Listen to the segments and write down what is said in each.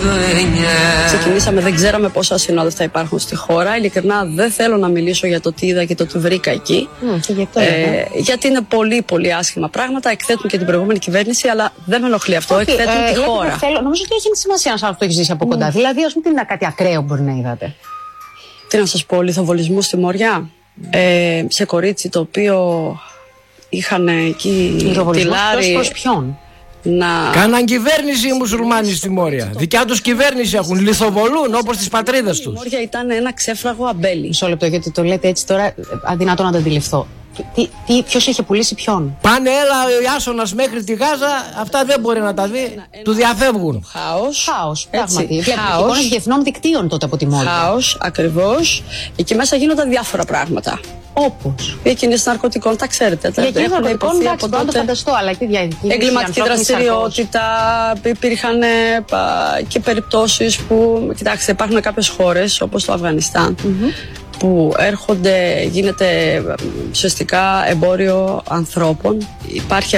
Ξεκινήσαμε, δεν ξέραμε πόσα ασυνόδευτα υπάρχουν στη χώρα. Ειλικρινά δεν θέλω να μιλήσω για το τι είδα και το τι βρήκα εκεί. Γιατί είναι πολύ πολύ άσχημα πράγματα. Εκθέτουν και την προηγούμενη κυβέρνηση, αλλά δεν με ενοχλεί αυτό. Εκθέτουν τη χώρα. Νομίζω ότι έχει σημασία να το έχει ζήσει από κοντά. Δηλαδή, α πούμε, τι είναι κάτι ακραίο μπορεί να είδατε? Τι να σας πω, λιθοβολισμού στη Μόρια. Σε κορίτσι το οποίο είχαν εκεί τυλάρι. Προς ποιον? Κάναν κυβέρνηση οι μουσουλμάνοι στη Μόρια. Δικιά τους κυβέρνηση έχουν, λιθοβολούν όπως τις πατρίδες τους. Η Μόρια ήταν ένα ξέφραγο αμπέλι. Μισό λεπτό, γιατί το λέτε έτσι τώρα, αδυνατό να το αντιληφθώ. Ποιος είχε πουλήσει ποιον? Πάνε έλα ο Ιάσονας μέχρι τη Γάζα, αυτά δεν μπορεί να τα δει, του διαφεύγουν. Χάος, πράγματι. Εικόνες διεθνών δικτύων τότε από τη Μόρια. Χάος, ακριβώς. Εκεί μέσα γίνονταν διάφορα πράγματα. Όπως? Διακίνηση ναρκωτικών, τα ξέρετε. Διακίνηση ναρκωτικών, εντάξει, μπορώ να το φανταστώ, αλλά τι διακίνηση? Εγκληματική δραστηριότητα, υπήρχαν και περιπτώσεις που, κοιτάξτε, υπάρχουν κάποιες χώρες όπως το Αφγανιστάν που γίνεται ουσιαστικά εμπόριο ανθρώπων. Υπάρχει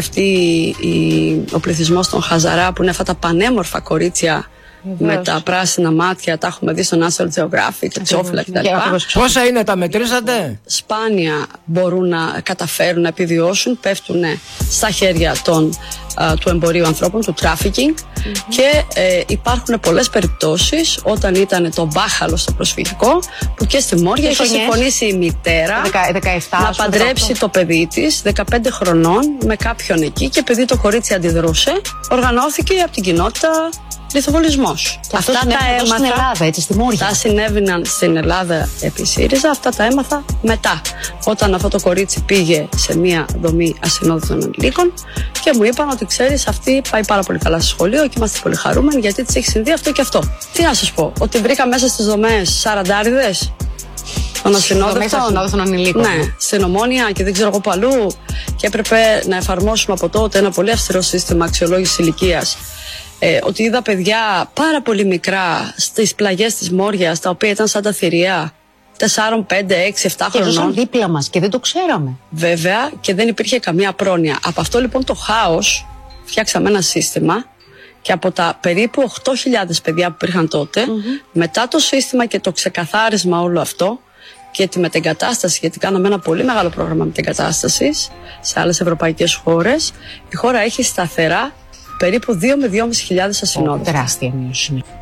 ο πληθυσμός των Χαζαρά, που είναι αυτά τα πανέμορφα κορίτσια με τα πράσινα μάτια, τα έχουμε δει στο National Geographic, Τσόφυλλα κτλ. Πόσα είναι, τα μετρήσατε? Σπάνια μπορούν να καταφέρουν να επιβιώσουν, πέφτουν στα χέρια του εμπορίου ανθρώπων, του trafficking, και υπάρχουν πολλές περιπτώσεις όταν ήταν το μπάχαλο στο προσφυγικό, που και στη Μόρια είχε συμφωνήσει η μητέρα 17, να παντρέψει το παιδί της 15 χρονών με κάποιον εκεί, και επειδή το κορίτσι αντιδρούσε, οργανώθηκε από την κοινότητα λιθοβολισμός. Αυτά τα έμαθα στην Ελλάδα, έτσι, στη Μόρια. Αυτά συνέβαιναν στην Ελλάδα επί ΣΥΡΙΖΑ, αυτά τα έμαθα μετά. Όταν αυτό το κορίτσι πήγε σε μια δομή ασυνόδευτων ανηλίκων και μου είπαν ότι ξέρεις, αυτή πάει πάρα πολύ καλά στο σχολείο και είμαστε πολύ χαρούμενοι γιατί της έχει συμβεί αυτό και αυτό. Τι να σας πω, ότι βρήκα μέσα στις δομές 40άριδες των ασυνόδευτων ανηλίκων. Ναι, στην Ομόνια και δεν ξέρω εγώ παλού, και έπρεπε να εφαρμόσουμε από τότε ένα πολύ αυστηρό σύστημα αξιολόγησης ηλικίας. Ότι είδα παιδιά πάρα πολύ μικρά στις πλαγιές της Μόριας, τα οποία ήταν σαν τα θηρία 4, 5, 6, 7 χρονών. Και ζούσαν δίπλα μας και δεν το ξέραμε. Βέβαια, και δεν υπήρχε καμία πρόνοια. Από αυτό λοιπόν το χάος φτιάξαμε ένα σύστημα, και από τα περίπου 8.000 παιδιά που υπήρχαν τότε, μετά το σύστημα και το ξεκαθάρισμα όλο αυτό και τη μετεγκατάσταση, γιατί κάναμε ένα πολύ μεγάλο πρόγραμμα μετεγκατάστασης σε άλλες ευρωπαϊκές χώρες, η χώρα έχει σταθερά περίπου 2 με 2.500 ασυνόδευτους. Τεράστια μείωση.